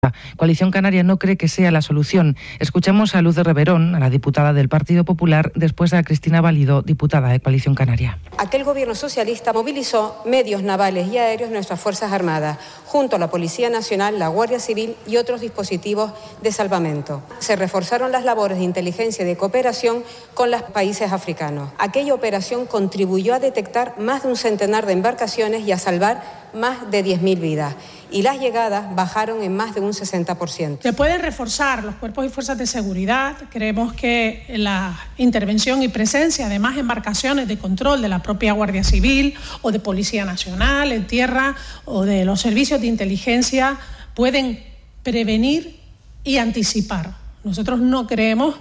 Coalición Canaria no cree que sea la solución. Escuchamos a Luz de Reverón, a la diputada del Partido Popular, después a Cristina Valido, diputada de Coalición Canaria. Aquel gobierno socialista movilizó medios navales y aéreos de nuestras Fuerzas Armadas, junto a la Policía Nacional, la Guardia Civil y otros dispositivos de salvamento. Se reforzaron las labores de inteligencia y de cooperación con los países africanos. Aquella operación contribuyó a detectar más de un centenar de embarcaciones y a salvar más de 10.000 vidas. Y las llegadas bajaron en más de un 60%. Se pueden reforzar los cuerpos y fuerzas de seguridad. Creemos que la intervención y presencia de más embarcaciones de control de la propia Guardia Civil o de Policía Nacional en tierra o de los servicios de inteligencia pueden prevenir y anticipar. Nosotros no creemos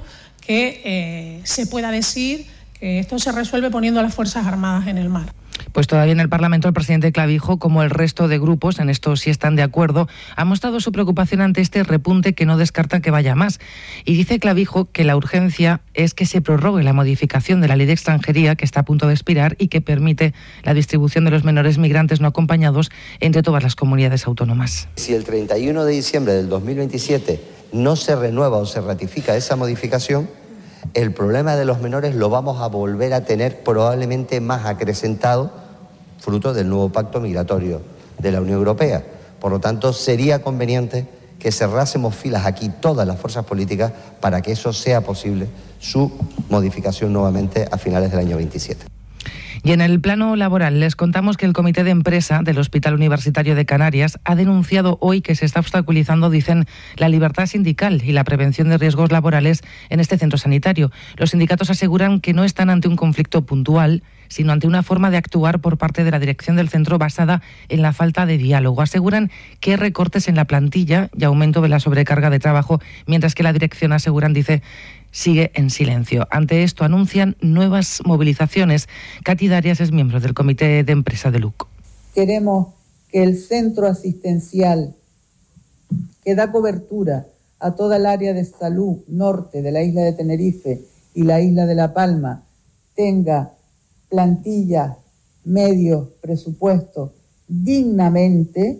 que se pueda decir que esto se resuelve poniendo a las Fuerzas Armadas en el mar. Pues todavía en el Parlamento el presidente Clavijo, como el resto de grupos, en esto sí están de acuerdo, ha mostrado su preocupación ante este repunte que no descarta que vaya más. Y dice Clavijo que la urgencia es que se prorrogue la modificación de la ley de extranjería que está a punto de expirar y que permite la distribución de los menores migrantes no acompañados entre todas las comunidades autónomas. Si el 31 de diciembre del 2027 no se renueva o se ratifica esa modificación, el problema de los menores lo vamos a volver a tener probablemente más acrecentado, fruto del nuevo pacto migratorio de la Unión Europea. Por lo tanto, sería conveniente que cerrásemos filas aquí todas las fuerzas políticas para que eso sea posible, su modificación nuevamente a finales del año 27. Y en el plano laboral les contamos que el Comité de Empresa del Hospital Universitario de Canarias ha denunciado hoy que se está obstaculizando, dicen, la libertad sindical y la prevención de riesgos laborales en este centro sanitario. Los sindicatos aseguran que no están ante un conflicto puntual, sino ante una forma de actuar por parte de la dirección del centro basada en la falta de diálogo. Aseguran que hay recortes en la plantilla y aumento de la sobrecarga de trabajo, mientras que la dirección, aseguran, dice, sigue en silencio. Ante esto anuncian nuevas movilizaciones. Katy Darias es miembro del Comité de Empresa de LUC. Queremos que el centro asistencial que da cobertura a toda el área de salud norte de la isla de Tenerife y la isla de La Palma tenga plantilla, medios, presupuesto dignamente.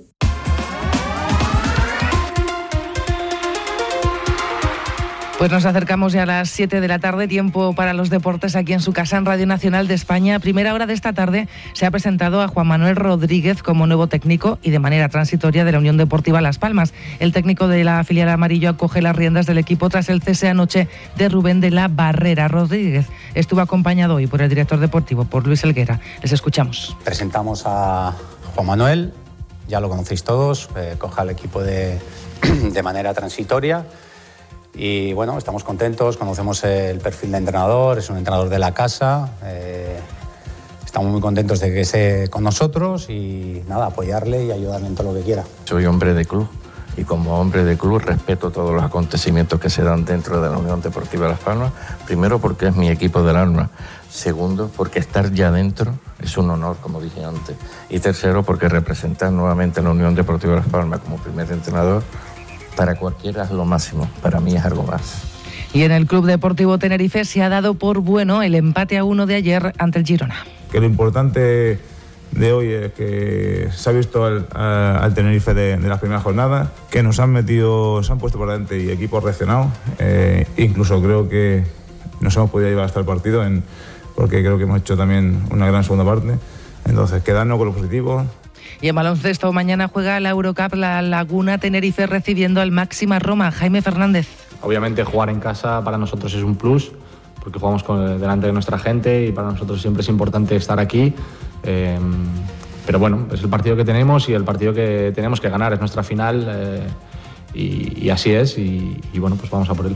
Pues nos acercamos ya a las 7 de la tarde, tiempo para los deportes aquí en su casa en Radio Nacional de España. A primera hora de esta tarde se ha presentado a Juan Manuel Rodríguez como nuevo técnico y de manera transitoria de la Unión Deportiva Las Palmas. El técnico de la filial amarillo acoge las riendas del equipo tras el cese anoche de Rubén de la Barrera. Rodríguez estuvo acompañado hoy por el director deportivo, por Luis Helguera. Les escuchamos. Presentamos a Juan Manuel, ya lo conocéis todos, coge al equipo de manera transitoria. Y bueno, estamos contentos, conocemos el perfil de entrenador, es un entrenador de la casa, estamos muy contentos de que esté con nosotros y nada, apoyarle y ayudarle en todo lo que quiera. Soy hombre de club y como hombre de club respeto todos los acontecimientos que se dan dentro de la Unión Deportiva Las Palmas, primero porque es mi equipo del alma, segundo porque estar ya dentro es un honor, como dije antes, y tercero porque representar nuevamente a la Unión Deportiva Las Palmas como primer entrenador para cualquiera es lo máximo, para mí es algo más. Y en el Club Deportivo Tenerife se ha dado por bueno el empate a 1 de ayer ante el Girona. Que lo importante de hoy es que se ha visto al Tenerife de las primeras jornadas, que se han puesto por delante y equipo ha reaccionado. Incluso creo que nos hemos podido llevar hasta el partido, porque creo que hemos hecho también una gran segunda parte. Entonces, quedarnos con lo positivo. Y en baloncesto, mañana juega la Eurocup La Laguna Tenerife recibiendo al Máxima Roma. Jaime Fernández. Obviamente jugar en casa para nosotros es un plus, porque jugamos delante de nuestra gente y para nosotros siempre es importante estar aquí. Pero bueno, es el partido que tenemos y el partido que tenemos que ganar, es nuestra final y así es y bueno, pues vamos a por él.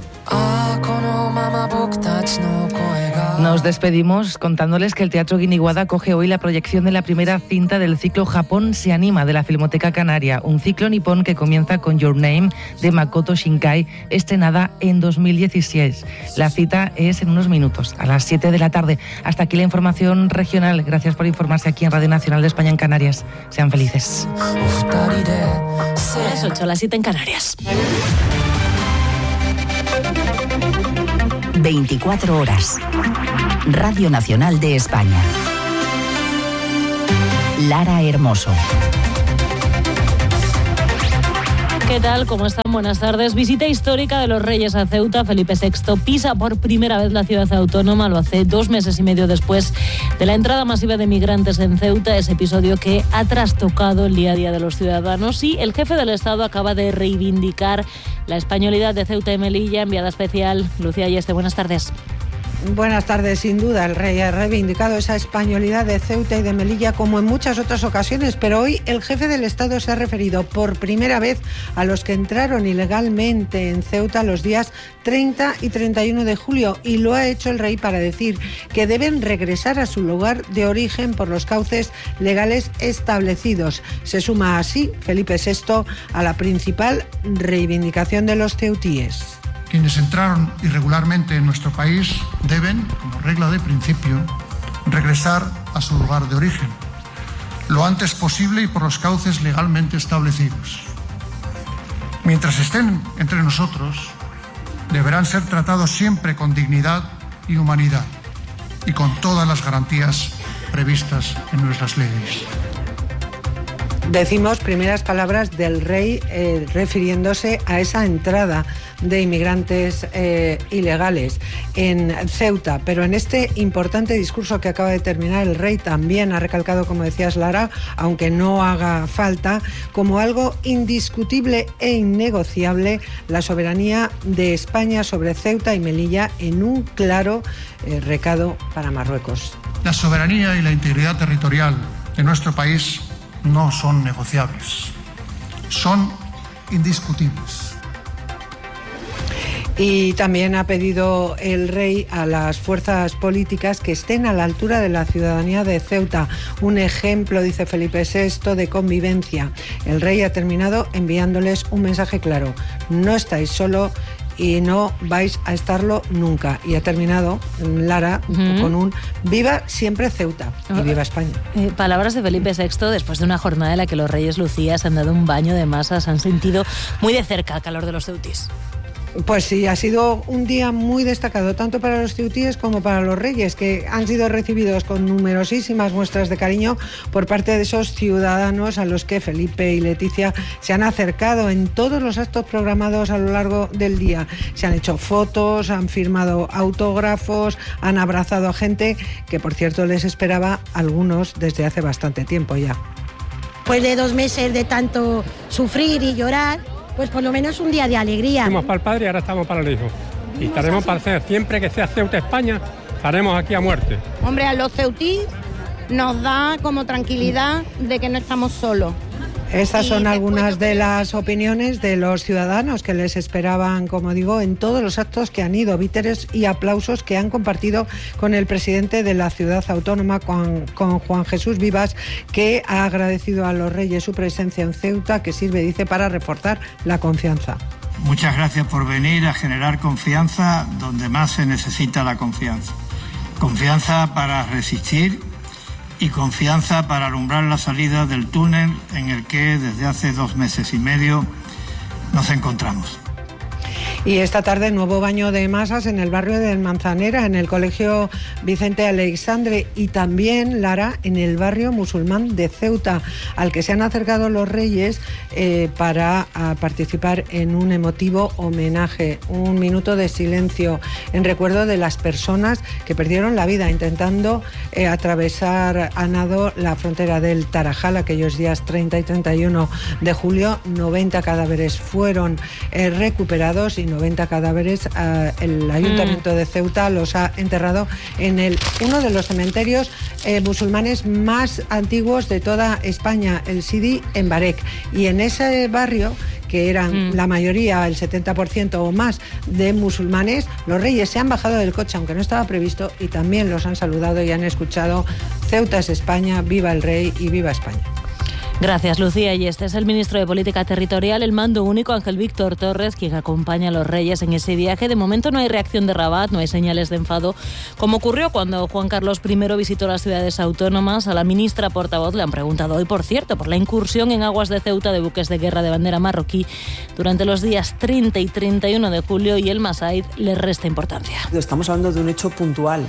Nos despedimos contándoles que el Teatro Guiniguada acoge hoy la proyección de la primera cinta del ciclo Japón se anima de la Filmoteca Canaria, un ciclo nipón que comienza con Your Name de Makoto Shinkai, estrenada en 2016. La cita es en unos minutos, a las 7 de la tarde. Hasta aquí la información regional. Gracias por informarse aquí en Radio Nacional de España en Canarias. Sean felices. Las 8, las 7 en Canarias. 24 horas. Radio Nacional de España. Lara Hermoso. ¿Qué tal? ¿Cómo están? Buenas tardes. Visita histórica de los Reyes a Ceuta. Felipe VI pisa por primera vez la ciudad autónoma. Lo hace 2 meses y medio después de la entrada masiva de migrantes en Ceuta. Ese episodio que ha trastocado el día a día de los ciudadanos. Y el jefe del Estado acaba de reivindicar la españolidad de Ceuta y Melilla. Enviada especial, Lucía Ayeste. Buenas tardes. Buenas tardes. Sin duda, el rey ha reivindicado esa españolidad de Ceuta y de Melilla como en muchas otras ocasiones, pero hoy el jefe del Estado se ha referido por primera vez a los que entraron ilegalmente en Ceuta los días 30 y 31 de julio y lo ha hecho el rey para decir que deben regresar a su lugar de origen por los cauces legales establecidos. Se suma así Felipe VI a la principal reivindicación de los ceutíes. Quienes entraron irregularmente en nuestro país deben, como regla de principio, regresar a su lugar de origen, lo antes posible y por los cauces legalmente establecidos. Mientras estén entre nosotros, deberán ser tratados siempre con dignidad y humanidad y con todas las garantías previstas en nuestras leyes. Decimos primeras palabras del rey refiriéndose a esa entrada de inmigrantes ilegales en Ceuta, pero en este importante discurso que acaba de terminar el rey también ha recalcado, como decías Lara, aunque no haga falta, como algo indiscutible e innegociable la soberanía de España sobre Ceuta y Melilla en un claro recado para Marruecos. La soberanía y la integridad territorial de nuestro país no son negociables, son indiscutibles. Y también ha pedido el rey a las fuerzas políticas que estén a la altura de la ciudadanía de Ceuta. Un ejemplo, dice Felipe VI, de convivencia. El rey ha terminado enviándoles un mensaje claro: no estáis solo y no vais a estarlo nunca. Y ha terminado, Lara, con un viva siempre Ceuta y viva España. Palabras de Felipe VI después de una jornada en la que los reyes Lucía se han dado un baño de masas, han sentido muy de cerca el calor de los ceutíes. Pues sí, ha sido un día muy destacado, tanto para los ceutíes como para los reyes, que han sido recibidos con numerosísimas muestras de cariño por parte de esos ciudadanos a los que Felipe y Leticia se han acercado en todos los actos programados a lo largo del día. Se han hecho fotos, han firmado autógrafos, han abrazado a gente que, por cierto, les esperaba algunos desde hace bastante tiempo ya. Pues de 2 meses de tanto sufrir y llorar, pues por lo menos un día de alegría. Fuimos para el padre y ahora estamos para el hijo. Y estaremos para hacer, siempre que sea Ceuta España, estaremos aquí a muerte. Hombre, a los ceutíes nos da como tranquilidad de que no estamos solos. Estas son algunas de las opiniones de los ciudadanos que les esperaban, como digo, en todos los actos que han ido, víteres y aplausos que han compartido con el presidente de la ciudad autónoma, con Juan Jesús Vivas, que ha agradecido a los reyes su presencia en Ceuta, que sirve, dice, para reforzar la confianza. Muchas gracias por venir a generar confianza donde más se necesita la confianza. Confianza para resistir y confianza para alumbrar la salida del túnel en el que desde hace 2 meses y medio nos encontramos. Y esta tarde nuevo baño de masas en el barrio de Manzanera, en el Colegio Vicente Aleixandre, y también, Lara, en el barrio musulmán de Ceuta, al que se han acercado los reyes para participar en un emotivo homenaje, un minuto de silencio en recuerdo de las personas que perdieron la vida intentando atravesar a nado la frontera del Tarajal aquellos días 30 y 31 de julio. 90 cadáveres fueron recuperados y 90 cadáveres el Ayuntamiento de Ceuta los ha enterrado en uno de los cementerios musulmanes más antiguos de toda España, el Sidi en Barek. Y en ese barrio, que eran la mayoría, el 70% o más de musulmanes, los reyes se han bajado del coche, aunque no estaba previsto, y también los han saludado y han escuchado: Ceuta es España, viva el rey y viva España. Gracias, Lucía. Y este es el ministro de Política Territorial, el mando único, Ángel Víctor Torres, quien acompaña a los reyes en ese viaje. De momento no hay reacción de Rabat, no hay señales de enfado, como ocurrió cuando Juan Carlos I visitó las ciudades autónomas. A la ministra portavoz le han preguntado hoy, por cierto, por la incursión en aguas de Ceuta de buques de guerra de bandera marroquí durante los días 30 y 31 de julio, y el Masaid le resta importancia. Estamos hablando de un hecho puntual,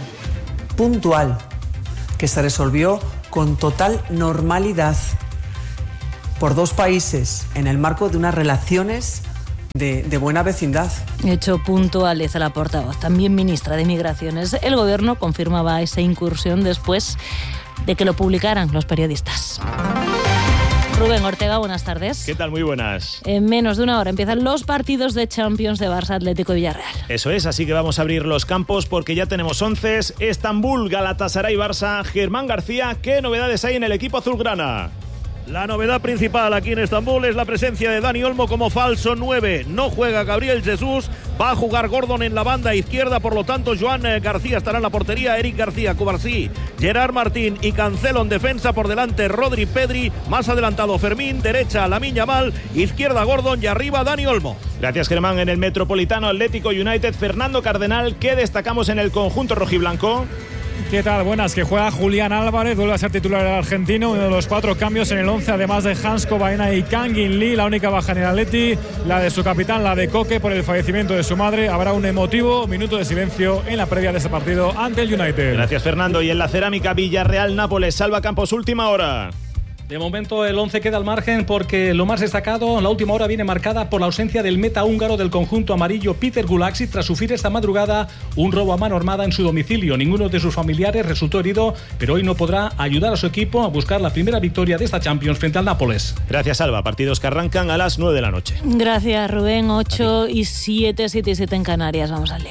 que se resolvió con total normalidad. por dos países en el marco de unas relaciones de buena vecindad. Hecho puntual, dice la portavoz, también ministra de Migraciones. El Gobierno confirmaba esa incursión después de que lo publicaran los periodistas. Rubén Ortega, buenas tardes. ¿Qué tal? Muy buenas. En menos de una hora empiezan los partidos de Champions de Barça, Atlético y Villarreal. Eso es, así que vamos a abrir los campos porque ya tenemos 11. Estambul, Galatasaray, Barça, Germán García. ¿Qué novedades hay en el equipo azulgrana? La novedad principal aquí en Estambul es la presencia de Dani Olmo como falso 9. No juega Gabriel Jesús, va a jugar Gordon en la banda izquierda, por lo tanto Joan García estará en la portería, Eric García, Cubarsí, Gerard Martín y Cancelo en defensa, por delante Rodri, Pedri, más adelantado Fermín, derecha Lamine Yamal, izquierda Gordon y arriba Dani Olmo. Gracias, Germán. En el Metropolitano Atlético United, Fernando Cardenal, ¿qué destacamos en el conjunto rojiblanco? ¿Qué tal? Buenas, que juega Julián Álvarez, vuelve a ser titular el argentino, uno de los 4 cambios en el 11, además de Hansko, Baena y Kangin Lee. La única baja en el Atleti, la de su capitán, la de Coque, por el fallecimiento de su madre. Habrá un emotivo minuto de silencio en la previa de ese partido ante el United. Gracias, Fernando. Y en la cerámica, Villarreal-Nápoles, Salva Campos, última hora. De momento el 11 queda al margen porque lo más destacado, la última hora viene marcada por la ausencia del meta húngaro del conjunto amarillo Peter Gulaxi tras sufrir esta madrugada un robo a mano armada en su domicilio. Ninguno de sus familiares resultó herido, pero hoy no podrá ayudar a su equipo a buscar la primera victoria de esta Champions frente al Nápoles. Gracias, Alba. Partidos que arrancan a las 9 de la noche. Gracias, Rubén. 8 y 7, 7 y 7 en Canarias. Vamos al lío.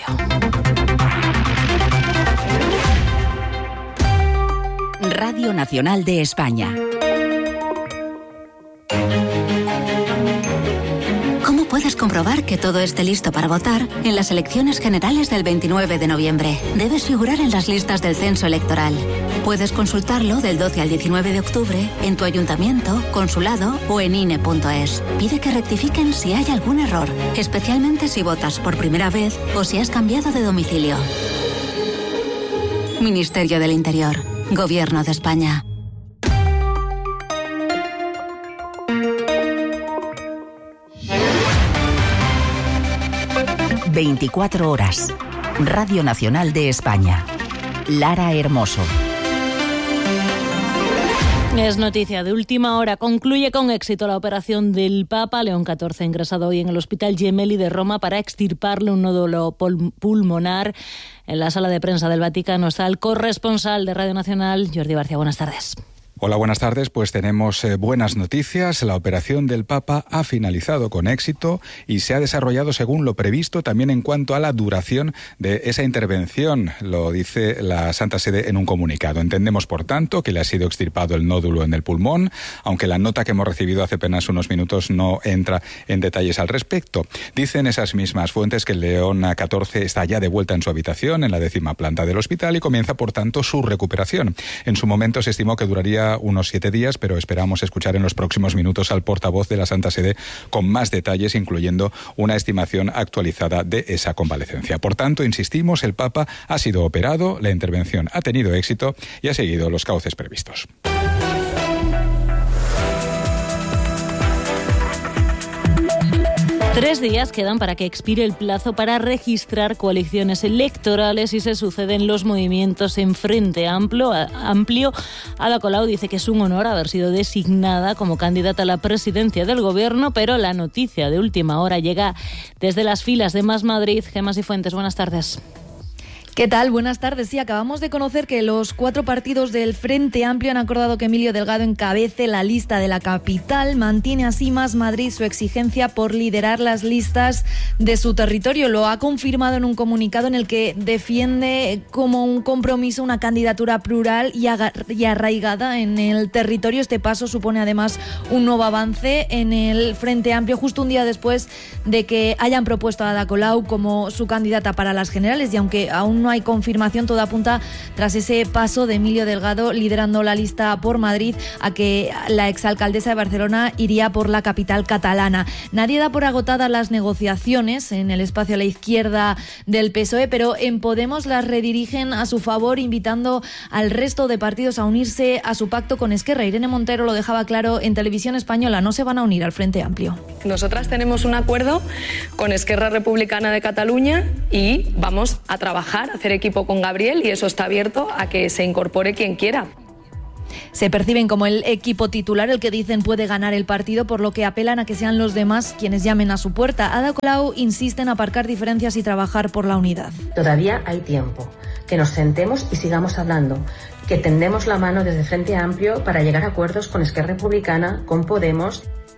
Radio Nacional de España. ¿Cómo puedes comprobar que todo esté listo para votar en las elecciones generales del 29 de noviembre? Debes figurar en las listas del censo electoral. Puedes consultarlo del 12 al 19 de octubre en tu ayuntamiento, consulado o en INE.es. Pide que rectifiquen si hay algún error, especialmente si votas por primera vez o si has cambiado de domicilio. Ministerio del Interior. Gobierno de España. ...24 horas... Radio Nacional de España. Lara Hermoso. Es noticia de última hora. Concluye con éxito la operación del Papa León XIV, ingresado hoy en el Hospital Gemelli de Roma para extirparle un nódulo pulmonar. En la sala de prensa del Vaticano está el corresponsal de Radio Nacional, Jordi Barcia. Buenas tardes. Hola, buenas tardes. Pues tenemos buenas noticias. La operación del Papa ha finalizado con éxito y se ha desarrollado según lo previsto también en cuanto a la duración de esa intervención, lo dice la Santa Sede en un comunicado. Entendemos, por tanto, que le ha sido extirpado el nódulo en el pulmón, aunque la nota que hemos recibido hace apenas unos minutos no entra en detalles al respecto. Dicen esas mismas fuentes que el León XIV está ya de vuelta en su habitación, en la 10ª planta del hospital, y comienza, por tanto, su recuperación. En su momento se estimó que duraría unos 7 días, pero esperamos escuchar en los próximos minutos al portavoz de la Santa Sede con más detalles, incluyendo una estimación actualizada de esa convalecencia. Por tanto, insistimos, el Papa ha sido operado, la intervención ha tenido éxito y ha seguido los cauces previstos. 3 días quedan para que expire el plazo para registrar coaliciones electorales y se suceden los movimientos en Frente Amplio. Ada Colau dice que es un honor haber sido designada como candidata a la presidencia del Gobierno, pero la noticia de última hora llega desde las filas de Más Madrid. Gemma Cifuentes, buenas tardes. ¿Qué tal? Buenas tardes. Sí, acabamos de conocer que los 4 partidos del Frente Amplio han acordado que Emilio Delgado encabece la lista de la capital. Mantiene así Más Madrid su exigencia por liderar las listas de su territorio. Lo ha confirmado en un comunicado en el que defiende como un compromiso una candidatura plural y arraigada en el territorio. Este paso supone además un nuevo avance en el Frente Amplio, justo un día después de que hayan propuesto a Ada Colau como su candidata para las generales, y aunque aún no hay confirmación, todo apunta, tras ese paso de Emilio Delgado liderando la lista por Madrid, a que la exalcaldesa de Barcelona iría por la capital catalana. Nadie da por agotadas las negociaciones en el espacio a la izquierda del PSOE, pero en Podemos las redirigen a su favor, invitando al resto de partidos a unirse a su pacto con Esquerra. Irene Montero lo dejaba claro en Televisión Española: no se van a unir al Frente Amplio. Nosotras tenemos un acuerdo con Esquerra Republicana de Cataluña y vamos a trabajar, hacer equipo con Gabriel, y eso está abierto a que se incorpore quien quiera. Se perciben como el equipo titular, el que dicen puede ganar el partido, por lo que apelan a que sean los demás quienes llamen a su puerta. Ada Colau insiste en aparcar diferencias y trabajar por la unidad. Todavía hay tiempo. Que nos sentemos y sigamos hablando. Que tendemos la mano desde Frente Amplio para llegar a acuerdos con Esquerra Republicana, con Podemos.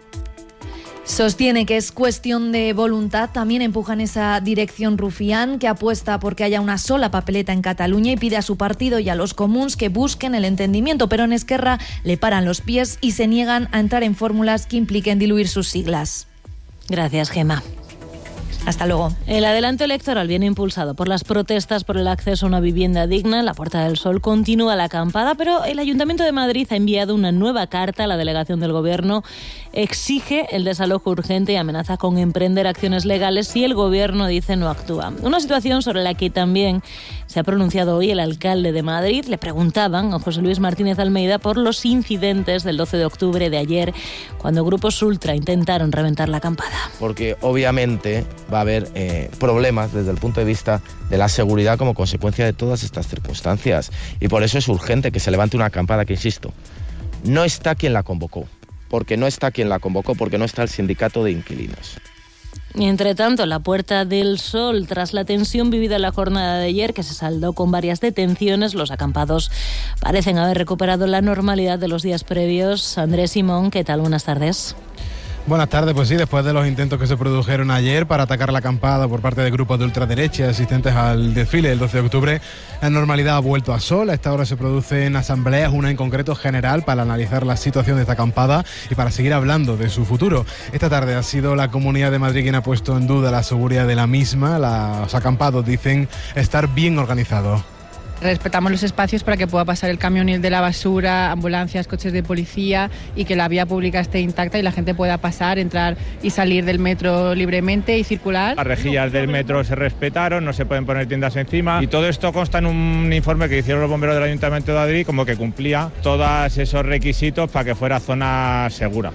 Sostiene que es cuestión de voluntad. También empuja en esa dirección Rufián, que apuesta porque haya una sola papeleta en Cataluña y pide a su partido y a los comuns que busquen el entendimiento. Pero en Esquerra le paran los pies y se niegan a entrar en fórmulas que impliquen diluir sus siglas. Gracias, Gemma. Hasta luego. El adelanto electoral viene impulsado por las protestas por el acceso a una vivienda digna. En la Puerta del Sol continúa la acampada, pero el Ayuntamiento de Madrid ha enviado una nueva carta a la delegación del Gobierno. Exige el desalojo urgente y amenaza con emprender acciones legales si el Gobierno dice no actúa. Una situación sobre la que también se ha pronunciado hoy el alcalde de Madrid. Le preguntaban a José Luis Martínez Almeida por los incidentes del 12 de octubre de ayer, cuando grupos ultra intentaron reventar la acampada. Porque obviamente va a haber problemas desde el punto de vista de la seguridad como consecuencia de todas estas circunstancias. Y por eso es urgente que se levante una acampada que, insisto, no está quien la convocó. Porque no está el sindicato de inquilinos. Entre tanto, en la Puerta del Sol, tras la tensión vivida en la jornada de ayer, que se saldó con varias detenciones, los acampados parecen haber recuperado la normalidad de los días previos. Andrés Simón, ¿qué tal? Buenas tardes. Buenas tardes, pues sí, después de los intentos que se produjeron ayer para atacar la acampada por parte de grupos de ultraderecha asistentes al desfile del 12 de octubre, la normalidad ha vuelto a Sol. A esta hora se producen asambleas, una en concreto general, para analizar la situación de esta acampada y para seguir hablando de su futuro. Esta tarde ha sido la Comunidad de Madrid quien ha puesto en duda la seguridad de la misma. Los acampados dicen estar bien organizados. Respetamos los espacios para que pueda pasar el camión de la basura, ambulancias, coches de policía y que la vía pública esté intacta y la gente pueda pasar, entrar y salir del metro libremente y circular. Las rejillas del metro se respetaron, no se pueden poner tiendas encima y todo esto consta en un informe que hicieron los bomberos del Ayuntamiento de Madrid como que cumplía todos esos requisitos para que fuera zona segura.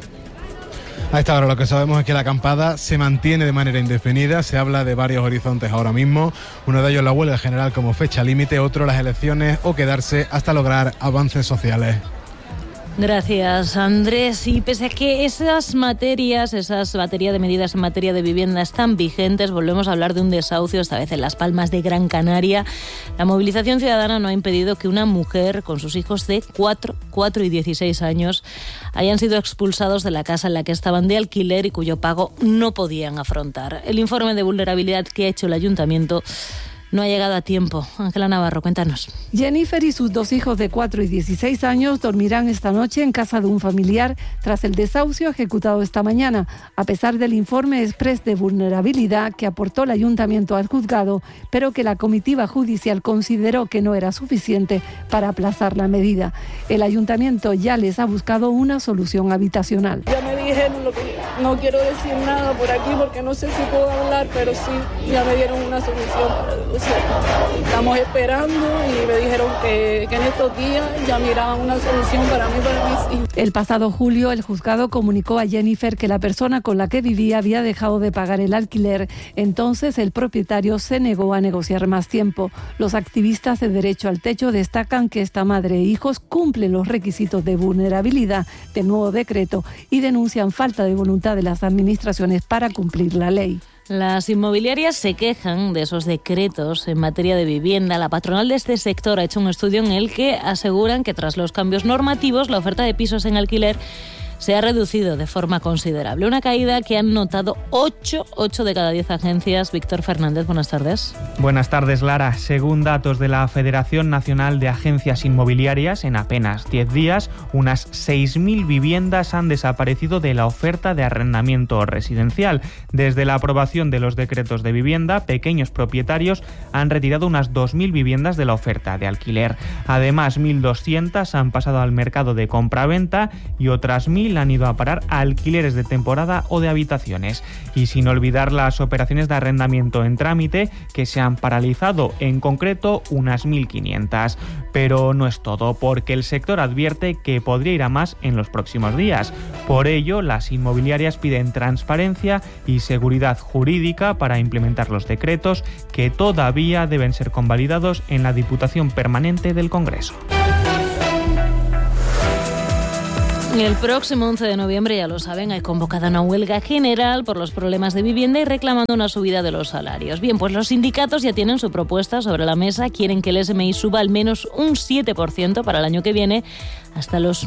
A esta hora lo que sabemos es que la acampada se mantiene de manera indefinida. Se habla de varios horizontes ahora mismo. Uno de ellos la huelga general como fecha límite, otro las elecciones o quedarse hasta lograr avances sociales. Gracias, Andrés. Y pese a que esas batería de medidas en materia de vivienda están vigentes, volvemos a hablar de un desahucio, esta vez en Las Palmas de Gran Canaria. La movilización ciudadana no ha impedido que una mujer con sus hijos de 4 y 16 años hayan sido expulsados de la casa en la que estaban de alquiler y cuyo pago no podían afrontar. El informe de vulnerabilidad que ha hecho el ayuntamiento no ha llegado a tiempo. Ángela Navarro, cuéntanos. Jennifer y sus 2 hijos de 4 y 16 años dormirán esta noche en casa de un familiar tras el desahucio ejecutado esta mañana, a pesar del informe exprés de vulnerabilidad que aportó el ayuntamiento al juzgado, pero que la comitiva judicial consideró que no era suficiente para aplazar la medida. El ayuntamiento ya les ha buscado una solución habitacional. Ya me dijeron lo que no quiero decir nada por aquí porque no sé si puedo hablar, pero sí, ya me dieron una solución para deducir. Estamos esperando y me dijeron que en estos días ya miraban una solución para mí y para mis hijos. El pasado julio, el juzgado comunicó a Jennifer que la persona con la que vivía había dejado de pagar el alquiler. Entonces, el propietario se negó a negociar más tiempo. Los activistas de Derecho al Techo destacan que esta madre e hijos cumplen los requisitos de vulnerabilidad del nuevo decreto y denuncian falta de voluntad de las administraciones para cumplir la ley. Las inmobiliarias se quejan de esos decretos en materia de vivienda. La patronal de este sector ha hecho un estudio en el que aseguran que tras los cambios normativos la oferta de pisos en alquiler se ha reducido de forma considerable. Una caída que han notado 8 de cada 10 agencias. Víctor Fernández, buenas tardes. Buenas tardes, Lara. Según datos de la Federación Nacional de Agencias Inmobiliarias, en apenas 10 días, unas 6.000 viviendas han desaparecido de la oferta de arrendamiento residencial. Desde la aprobación de los decretos de vivienda, pequeños propietarios han retirado unas 2.000 viviendas de la oferta de alquiler. Además, 1.200 han pasado al mercado de compra-venta y otras 1.000 han ido a parar a alquileres de temporada o de habitaciones. Y sin olvidar las operaciones de arrendamiento en trámite, que se han paralizado, en concreto unas 1.500. Pero no es todo, porque el sector advierte que podría ir a más en los próximos días. Por ello, las inmobiliarias piden transparencia y seguridad jurídica para implementar los decretos, que todavía deben ser convalidados en la Diputación Permanente del Congreso. El próximo 11 de noviembre, ya lo saben, hay convocada una huelga general por los problemas de vivienda y reclamando una subida de los salarios. Bien, pues los sindicatos ya tienen su propuesta sobre la mesa. Quieren que el SMI suba al menos un 7% para el año que viene, hasta los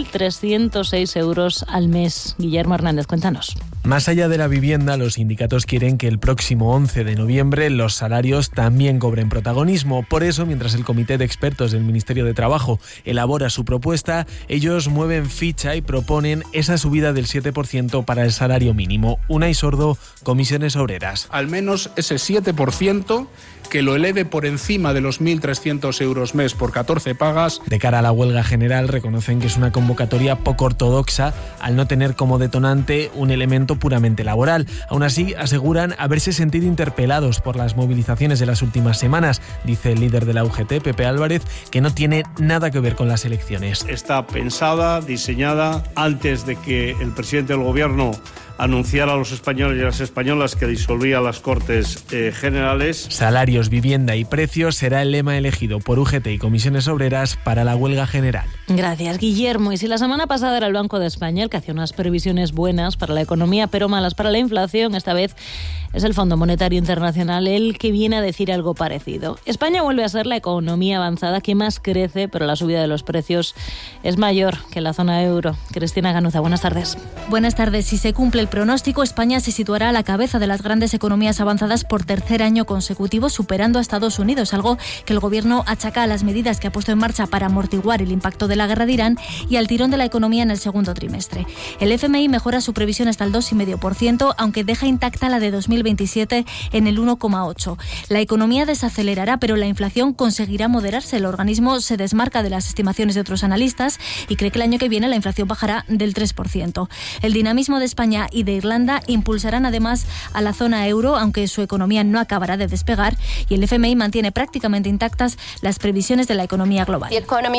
1.306 euros al mes. Guillermo Hernández, cuéntanos. Más allá de la vivienda, los sindicatos quieren que el próximo 11 de noviembre los salarios también cobren protagonismo. Por eso, mientras el comité de expertos del Ministerio de Trabajo elabora su propuesta, ellos mueven ficha y proponen esa subida del 7% para el salario mínimo. Unai Sordo, Comisiones Obreras. Al menos ese 7% que lo eleve por encima de los 1.300 euros mes por 14 pagas. De cara a la huelga general, reconocen que es una convocatoria poco ortodoxa al no tener como detonante un elemento puramente laboral. Aún así, aseguran haberse sentido interpelados por las movilizaciones de las últimas semanas. Dice el líder de la UGT, Pepe Álvarez, que no tiene nada que ver con las elecciones. Está pensada, diseñada, antes de que el presidente del Gobierno anunciara a los españoles y a las españolas que disolvía las Cortes Generales. Salarios, vivienda y precios será el lema elegido por UGT y Comisiones Obreras para la huelga general. Gracias, Guillermo. Y si la semana pasada era el Banco de España el que hacía unas previsiones buenas para la economía pero malas para la inflación, esta vez es el Fondo Monetario Internacional el que viene a decir algo parecido. España vuelve a ser la economía avanzada que más crece, pero la subida de los precios es mayor que en la zona euro. Cristina Ganuza, buenas tardes. Buenas tardes. Si se cumple el pronóstico, España se situará a la cabeza de las grandes economías avanzadas por tercer año consecutivo, superando a Estados Unidos, algo que el Gobierno achaca a las medidas que ha puesto en marcha para amortiguar el impacto de la guerra de Irán y al tirón de la economía en el segundo trimestre. El FMI mejora su previsión hasta el 2,5%, aunque deja intacta la de 2027 en el 1,8%. La economía desacelerará, pero la inflación conseguirá moderarse. El organismo se desmarca de las estimaciones de otros analistas y cree que el año que viene la inflación bajará del 3%. El dinamismo de España y de Irlanda impulsarán además a la zona euro, aunque su economía no acabará de despegar, y el FMI mantiene prácticamente intactas las previsiones de la economía global.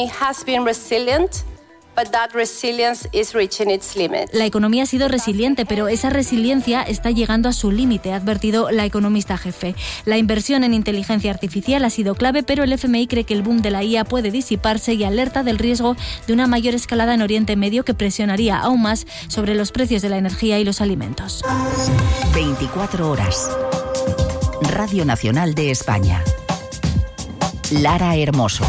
La economía ha sido resiliente, pero esa resiliencia está llegando a su límite, ha advertido la economista jefe. La inversión en inteligencia artificial ha sido clave, pero el FMI cree que el boom de la IA puede disiparse y alerta del riesgo de una mayor escalada en Oriente Medio que presionaría aún más sobre los precios de la energía y los alimentos. 24 horas. Radio Nacional de España. Lara Hermoso.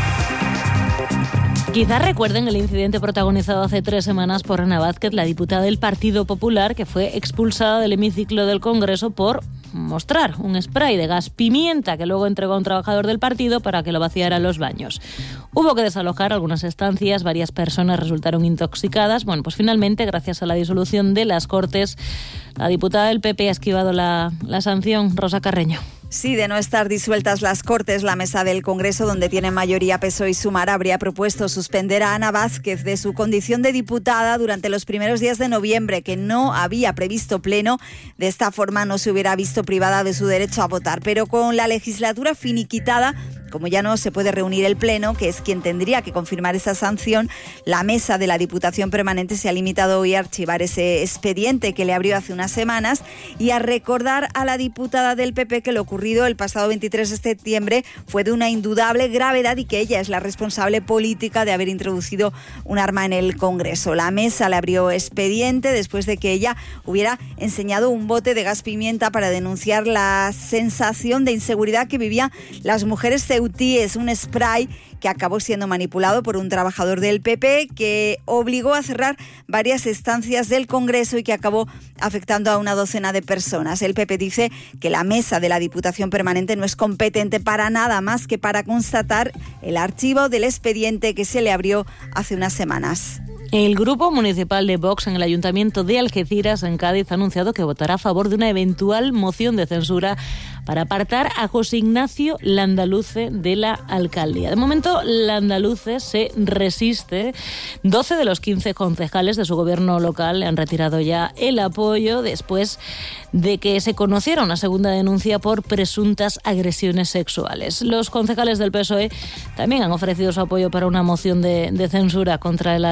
Quizás recuerden el incidente protagonizado hace 3 semanas por Ana Vázquez, la diputada del Partido Popular, que fue expulsada del hemiciclo del Congreso por mostrar un spray de gas pimienta que luego entregó a un trabajador del partido para que lo vaciara en los baños. Hubo que desalojar algunas estancias, varias personas resultaron intoxicadas. Bueno, pues finalmente, gracias a la disolución de las Cortes, la diputada del PP ha esquivado la sanción. Rosa Carreño. Sí, de no estar disueltas las Cortes, la mesa del Congreso, donde tiene mayoría PSOE y Sumar, habría propuesto suspender a Ana Vázquez de su condición de diputada durante los primeros días de noviembre, que no había previsto pleno. De esta forma no se hubiera visto privada de su derecho a votar. Pero con la legislatura finiquitada, como ya no se puede reunir el Pleno, que es quien tendría que confirmar esa sanción, la mesa de la Diputación Permanente se ha limitado hoy a archivar ese expediente que le abrió hace unas semanas y a recordar a la diputada del PP que lo ocurrido el pasado 23 de septiembre fue de una indudable gravedad y que ella es la responsable política de haber introducido un arma en el Congreso. La mesa le abrió expediente después de que ella hubiera enseñado un bote de gas pimienta para denunciar la sensación de inseguridad que vivían las mujeres ceutíes, un spray que acabó siendo manipulado por un trabajador del PP que obligó a cerrar varias estancias del Congreso y que acabó afectando a una docena de personas. El PP dice que la mesa de la Diputación Permanente no es competente para nada más que para constatar el archivo del expediente que se le abrió hace unas semanas. El Grupo Municipal de Vox en el Ayuntamiento de Algeciras, en Cádiz, ha anunciado que votará a favor de una eventual moción de censura para apartar a José Ignacio Landaluce de la alcaldía. De momento, Landaluce se resiste. 12 de los 15 concejales de su gobierno local le han retirado ya el apoyo después de que se conociera una segunda denuncia por presuntas agresiones sexuales. Los concejales del PSOE también han ofrecido su apoyo para una moción de censura contra el alcalde.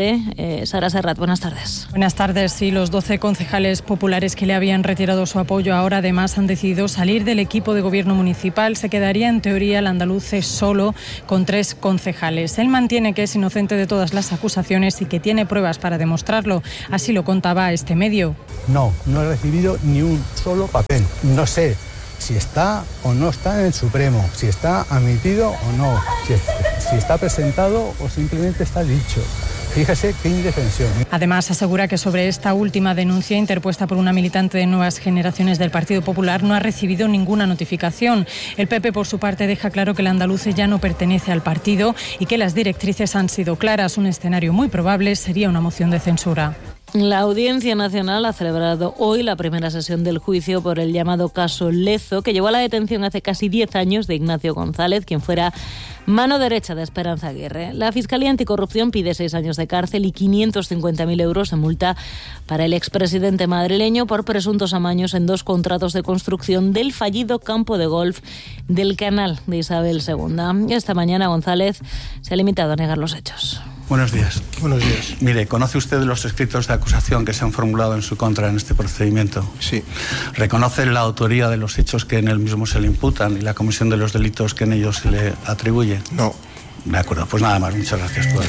alcalde. Sara Serrat, buenas tardes. Buenas tardes. Sí, los 12 concejales populares que le habían retirado su apoyo ahora además han decidido salir del equipo de gobierno municipal. Se quedaría en teoría el andaluz solo con 3 concejales. Él mantiene que es inocente de todas las acusaciones y que tiene pruebas para demostrarlo. Así lo contaba este medio. No he recibido ni un solo papel. No sé si está o no está en el Supremo, si está admitido o no, si está presentado o simplemente está dicho. Fíjese qué indefensión. Además, asegura que sobre esta última denuncia interpuesta por una militante de Nuevas Generaciones del Partido Popular no ha recibido ninguna notificación. El PP, por su parte, deja claro que el andaluz ya no pertenece al partido y que las directrices han sido claras. Un escenario muy probable sería una moción de censura. La Audiencia Nacional ha celebrado hoy la primera sesión del juicio por el llamado caso Lezo, que llevó a la detención hace casi 10 años de Ignacio González, quien fuera mano derecha de Esperanza Aguirre. La Fiscalía Anticorrupción pide 6 años de cárcel y 550.000 euros de multa para el expresidente madrileño por presuntos amaños en 2 contratos de construcción del fallido campo de golf del Canal de Isabel II. Esta mañana González se ha limitado a negar los hechos. Buenos días. Buenos días. Mire, ¿conoce usted los escritos de acusación que se han formulado en su contra en este procedimiento? Sí. ¿Reconoce la autoría de los hechos que en él mismo se le imputan y la comisión de los delitos que en ellos se le atribuye? No. De acuerdo, pues nada más. Muchas gracias por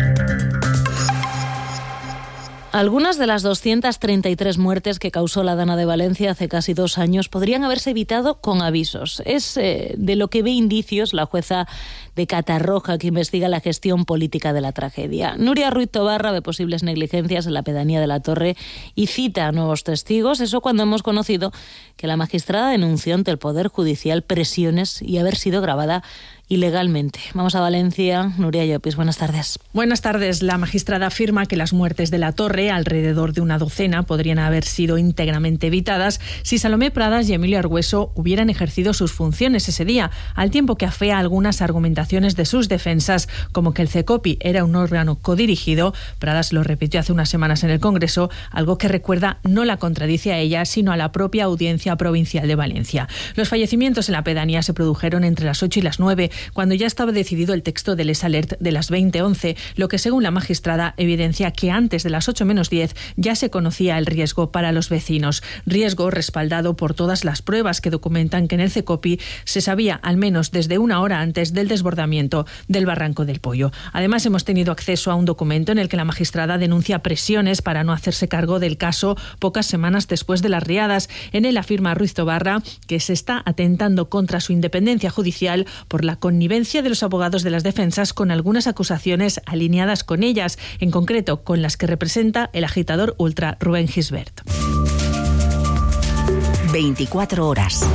Algunas de las 233 muertes que causó la Dana de Valencia hace casi 2 años podrían haberse evitado con avisos. Es de lo que ve indicios la jueza de Catarroja, que investiga la gestión política de la tragedia. Nuria Ruiz Tobarra ve posibles negligencias en la pedanía de la Torre y cita a nuevos testigos. Eso cuando hemos conocido que la magistrada denunció ante el Poder Judicial presiones y haber sido grabada ilegalmente. Vamos a Valencia. Nuria Llopis, buenas tardes. Buenas tardes. La magistrada afirma que las muertes de la Torre, alrededor de una docena, podrían haber sido íntegramente evitadas si Salomé Pradas y Emilio Argüeso hubieran ejercido sus funciones ese día, al tiempo que afea algunas argumentaciones de sus defensas, como que el CECOPI era un órgano codirigido. Pradas lo repitió hace unas semanas en el Congreso, algo que, recuerda, no la contradice a ella, sino a la propia Audiencia Provincial de Valencia. Los fallecimientos en la pedanía se produjeron entre las 8 y las 9, cuando ya estaba decidido el texto del Les Alert de las 20:11, lo que, según la magistrada, evidencia que antes de las 8 menos 10 ya se conocía el riesgo para los vecinos. Riesgo respaldado por todas las pruebas que documentan que en el CECOPI se sabía al menos desde 1 hora antes del desbordamiento del Barranco del Pollo. Además, hemos tenido acceso a un documento en el que la magistrada denuncia presiones para no hacerse cargo del caso pocas semanas después de las riadas. En él afirma Ruiz Tobarra que se está atentando contra su independencia judicial por la connivencia de los abogados de las defensas con algunas acusaciones alineadas con ellas, en concreto con las que representa el agitador ultra Rubén Gisbert. 24 horas.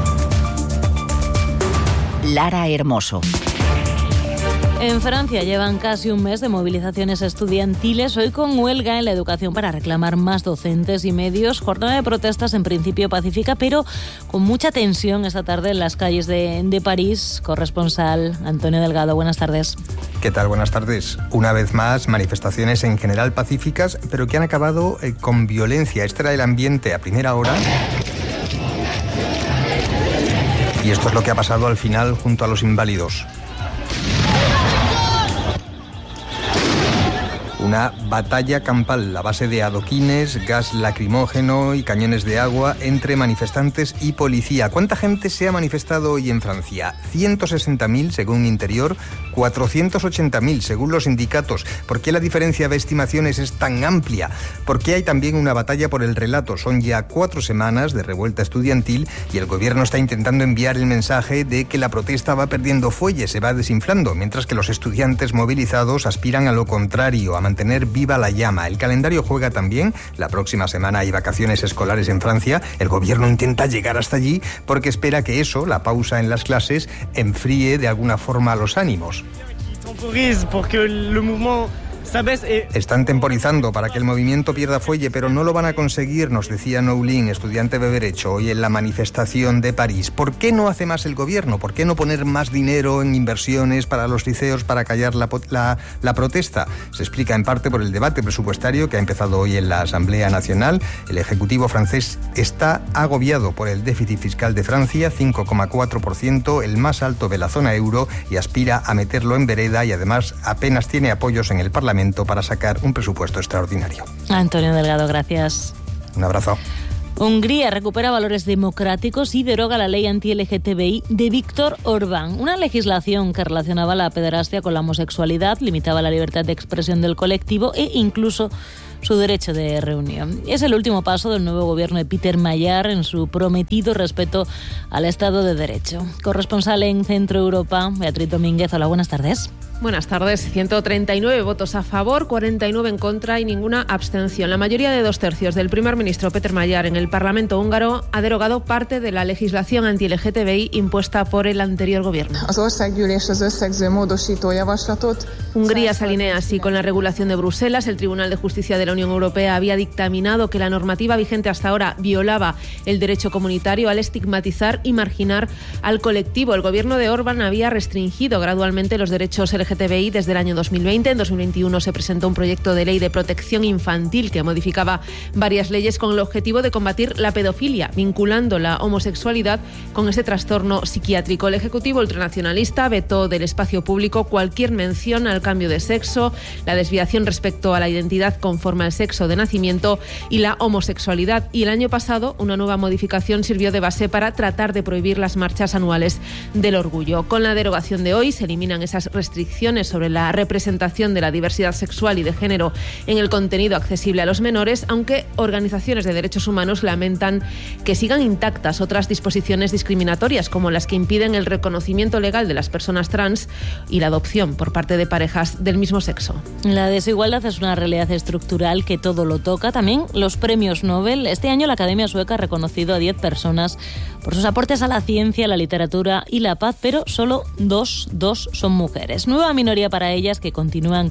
Lara Hermoso. En Francia llevan casi un mes de movilizaciones estudiantiles, hoy con huelga en la educación para reclamar más docentes y medios. Jornada de protestas en principio pacífica, pero con mucha tensión esta tarde en las calles de París. Corresponsal Antonio Delgado, buenas tardes. ¿Qué tal? Buenas tardes. Una vez más, manifestaciones en general pacíficas, pero que han acabado con violencia. Este era el ambiente a primera hora. Y esto es lo que ha pasado al final junto a los inválidos. Una batalla campal a base de adoquines, gas lacrimógeno y cañones de agua entre manifestantes y policía. ¿Cuánta gente se ha manifestado hoy en Francia? 160.000 según Interior, 480.000 según los sindicatos. ¿Por qué la diferencia de estimaciones es tan amplia? ¿Por qué hay también una batalla por el relato? Son ya 4 semanas de revuelta estudiantil y el gobierno está intentando enviar el mensaje de que la protesta va perdiendo fuelle, se va desinflando, mientras que los estudiantes movilizados aspiran a lo contrario, a mantener viva la llama. El calendario juega también. La próxima semana hay vacaciones escolares en Francia. El gobierno intenta llegar hasta allí porque espera que eso, la pausa en las clases, enfríe de alguna forma los ánimos. Están temporizando para que el movimiento pierda fuelle, pero no lo van a conseguir, nos decía Noulin, estudiante de Derecho, hoy en la manifestación de París. ¿Por qué no hace más el gobierno? ¿Por qué no poner más dinero en inversiones para los liceos para callar la protesta? Se explica en parte por el debate presupuestario que ha empezado hoy en la Asamblea Nacional. El Ejecutivo francés está agobiado por el déficit fiscal de Francia, 5,4%, el más alto de la zona euro, y aspira a meterlo en vereda y además apenas tiene apoyos en el Parlamento Parlamento para sacar un presupuesto extraordinario. Antonio Delgado, gracias. Un abrazo. Hungría recupera valores democráticos y deroga la ley anti-LGTBI de Víktor Orbán. Una legislación que relacionaba la pederastia con la homosexualidad, limitaba la libertad de expresión del colectivo e incluso su derecho de reunión. Es el último paso del nuevo gobierno de Peter Mayer en su prometido respeto al Estado de Derecho. Corresponsal en Centro Europa, Beatriz Domínguez. Hola, buenas tardes. Buenas tardes. 139 votos a favor, 49 en contra y ninguna abstención. La mayoría de 2/3 del primer ministro Peter Mayer en el Parlamento húngaro ha derogado parte de la legislación anti-LGTBI impuesta por el anterior gobierno. Hungría se alinea así con la regulación de Bruselas. El Tribunal de Justicia de la Unión Europea había dictaminado que la normativa vigente hasta ahora violaba el derecho comunitario al estigmatizar y marginar al colectivo. El gobierno de Orbán había restringido gradualmente los derechos LGTBI desde el año 2020. En 2021 se presentó un proyecto de ley de protección infantil que modificaba varias leyes con el objetivo de combatir la pedofilia, vinculando la homosexualidad con ese trastorno psiquiátrico. El Ejecutivo ultranacionalista vetó del espacio público cualquier mención al cambio de sexo, la desviación respecto a la identidad conforme al sexo de nacimiento y la homosexualidad. Y el año pasado una nueva modificación sirvió de base para tratar de prohibir las marchas anuales del orgullo. Con la derogación de hoy se eliminan esas restricciones sobre la representación de la diversidad sexual y de género en el contenido accesible a los menores, aunque organizaciones de derechos humanos lamentan que sigan intactas otras disposiciones discriminatorias, como las que impiden el reconocimiento legal de las personas trans y la adopción por parte de parejas del mismo sexo. La desigualdad es una realidad estructural que todo lo toca. También los premios Nobel. Este año la Academia Sueca ha reconocido a 10 personas por sus aportes a la ciencia, la literatura y la paz, pero solo dos son mujeres. Nueva minoría para ellas, que continúan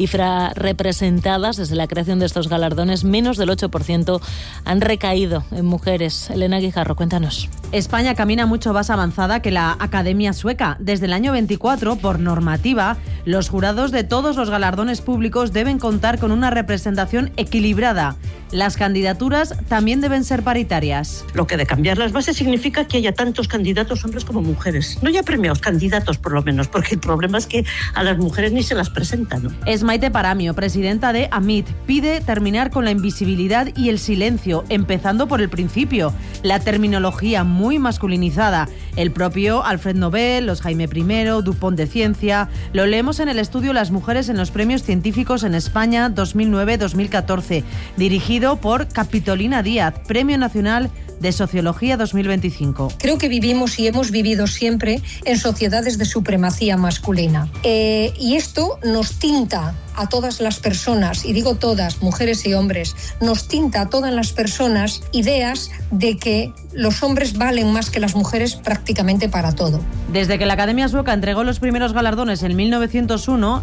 infrarrepresentadas desde la creación de estos galardones. Menos del 8% han recaído en mujeres. Elena Guijarro, cuéntanos. España camina mucho más avanzada que la Academia Sueca. Desde el año 24, por normativa, los jurados de todos los galardones públicos deben contar con una representación equilibrada. Las candidaturas también deben ser paritarias. Lo que de cambiar las bases significa que haya tantos candidatos hombres como mujeres. No ya premiados, candidatos por lo menos, porque el problema es que a las mujeres ni se las presentan, ¿no? Es Maite Paramio, presidenta de AMIT. Pide terminar con la invisibilidad y el silencio, empezando por el principio. La terminología muy masculinizada. El propio Alfred Nobel, los Jaime I, Dupont de Ciencia. Lo leemos en el estudio Las mujeres en los premios científicos en España 2009-2014, dirigido por Capitolina Díaz, Premio Nacional de Sociología 2025. Creo que vivimos y hemos vivido siempre en sociedades de supremacía masculina. Y esto nos tinta a todas las personas, y digo todas, mujeres y hombres, nos tinta a todas las personas ideas de que los hombres valen más que las mujeres prácticamente para todo. Desde que la Academia Sueca entregó los primeros galardones en 1901,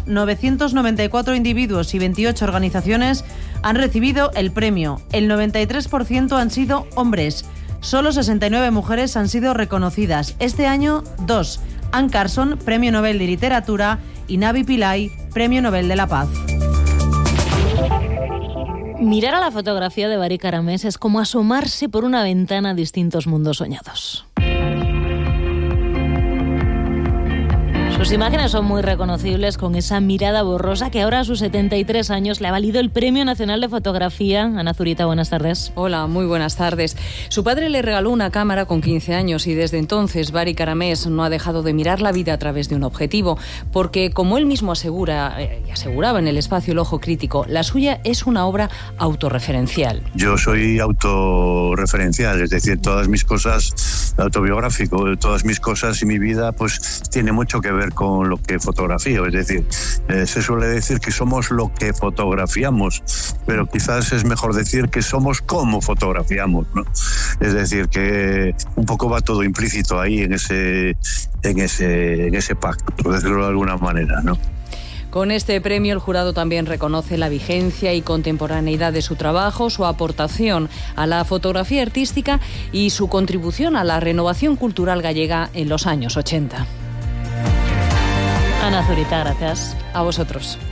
994 individuos y 28 organizaciones han recibido el premio. El 93% han sido hombres. Solo 69 mujeres han sido reconocidas. Este año, 2. Anne Carson, Premio Nobel de Literatura, y Navi Pillay, Premio Nobel de la Paz. Mirar a la fotografía de Bari Caramés es como asomarse por una ventana a distintos mundos soñados. Sus imágenes son muy reconocibles, con esa mirada borrosa que ahora a sus 73 años le ha valido el Premio Nacional de Fotografía. Ana Zurita, buenas tardes. Hola, muy buenas tardes. Su padre le regaló una cámara con 15 años y desde entonces Bari Caramés no ha dejado de mirar la vida a través de un objetivo, porque como él mismo aseguraba en el espacio El Ojo Crítico, la suya es una obra autorreferencial. Yo soy autorreferencial, es decir, todas mis cosas, autobiográfico, todas mis cosas y mi vida pues tiene mucho que ver con lo que fotografío, es decir, se suele decir que somos lo que fotografiamos, pero quizás es mejor decir que somos como fotografiamos, ¿no? Es decir, que un poco va todo implícito ahí en ese pacto, por decirlo de alguna manera, ¿no? Con este premio el jurado también reconoce la vigencia y contemporaneidad de su trabajo, su aportación a la fotografía artística y su contribución a la renovación cultural gallega en los años 80. Ana Zurita, gracias. A vosotros.